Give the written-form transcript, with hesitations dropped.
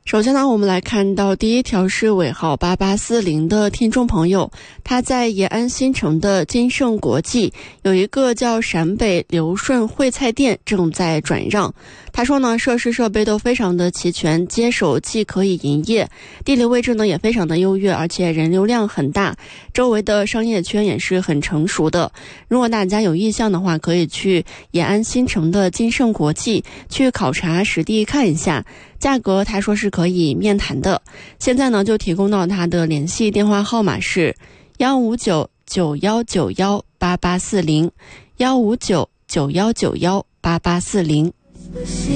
首先呢，我们来看到第一条是尾号8840的听众朋友，他在延安新城的金盛国际有一个叫陕北刘顺烩菜店正在转让。他说呢，设施设备都非常的齐全，接手既可以营业，地理位置呢也非常的优越，而且人流量很大，周围的商业圈也是很成熟的。如果大家有意向的话，可以去延安新城的金盛国际去考察实地看一下，价格他说是可以面谈的。现在呢就提供到他的联系电话号码是15991918840，15991918840。